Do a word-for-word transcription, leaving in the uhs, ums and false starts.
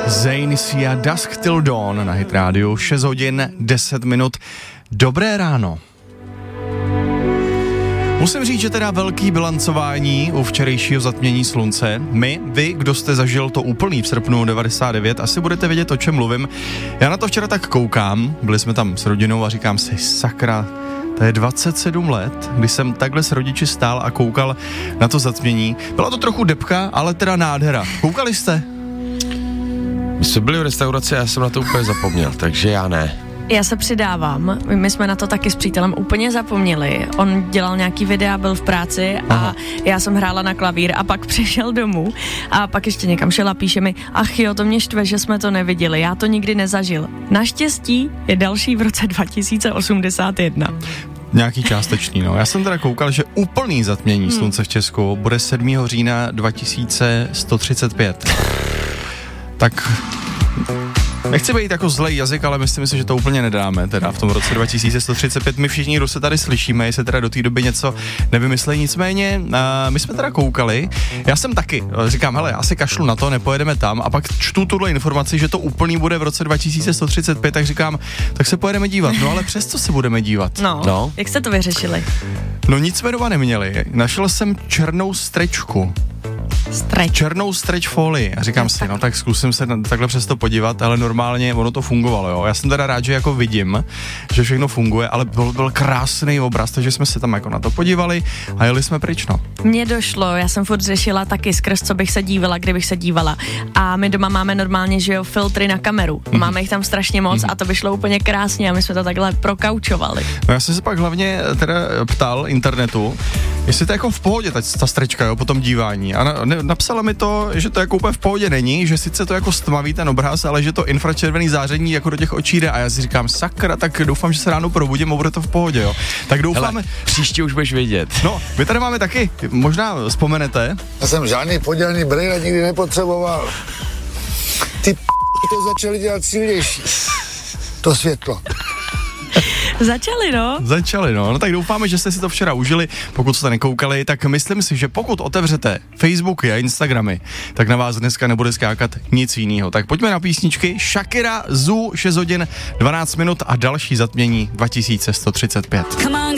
Zayn Sia Dusk Till Dawn na Hit Radio, šest hodin deset minut. Dobré ráno. Musím říct, že teda velký bilancování u včerejšího zatmění slunce. My, vy, kdo jste zažil to úplný v srpnu devadesát devět, asi budete vědět, o čem mluvím. Já na to včera tak koukám, byli jsme tam s rodinou a říkám si, sakra, to je dvacet sedm let, kdy jsem takhle s rodiči stál a koukal na to zatmění. Byla to trochu depka, ale teda nádhera. Koukali jste? My jsme byli v restauraci a já jsem na to úplně zapomněl, takže já ne. Já se přidávám, my jsme na to taky s přítelem úplně zapomněli. On dělal nějaký videa, byl v práci a Aha. já jsem hrála na klavír a pak přišel domů a pak ještě někam šel a píše mi, ach jo, to mě štve, že jsme to neviděli, já to nikdy nezažil. Naštěstí je další v roce dva tisíce osmdesát jedna. Nějaký částečný, no. Já jsem teda koukal, že úplný zatmění hmm. slunce v Česku bude sedmého října dva tisíce sto třicet pět. Tak... Nechci být jako zlej jazyk, ale myslím si, že to úplně nedáme, teda v tom roce dva tisíce sto třicet pět. My všichni, kdo se tady slyšíme, jestli teda do té doby něco nevymyslejí. Nicméně, uh, my jsme teda koukali, já jsem taky, říkám, hele, asi kašlu na to, nepojedeme tam, a pak čtu tuhle informaci, že to úplný bude v roce dva tisíce sto třicet pět, tak říkám, tak se pojedeme dívat. No ale přesto se budeme dívat. No, no. Jak jste to vyřešili? No nic jsme doma neměli, našel jsem černou strečku. Stretch. Černou stretch folii. A říkám si, no tak zkusím se takhle přes to podívat, ale normálně ono to fungovalo, jo. Já jsem teda rád, že jako vidím, že všechno funguje, ale byl, byl krásný obraz, takže jsme se tam jako na to podívali a jeli jsme pryč, no. Mně došlo, já jsem furt řešila taky skrz, co bych se dívala, kdybych se dívala. A my doma máme normálně, že jo, filtry na kameru. Mm-hmm. Máme jich tam strašně moc mm-hmm. a to by šlo úplně krásně a my jsme to takhle prokaučovali. No já jsem se pak hlavně teda ptal internetu, jestli to je jako v pohodě ta, ta strečka, jo, po tom dívání. A na, ne, napsala mi to, že to jako úplně v pohodě není, že sice to jako stmaví ten obraz, ale že to infračervený záření jako do těch očí jde a já si říkám, sakra, tak doufám, že se ráno probudím a bude to v pohodě, jo. Tak doufáme. Hele, příště už budeš vědět. No, my tady máme taky, možná vzpomenete. Já jsem žádný podělný brýle nikdy nepotřeboval. Ty p***, to začali dělat silnější. To světlo. Začali, no. Začali, no. No tak doufáme, že jste si to včera užili. Pokud jste nekoukali, tak myslím si, že pokud otevřete Facebooky a Instagramy, tak na vás dneska nebude skákat nic jiného. Tak pojďme na písničky. Shakira, Zoo, šest hodin dvanáct minut a další zatmění dva tisíce sto třicet pět.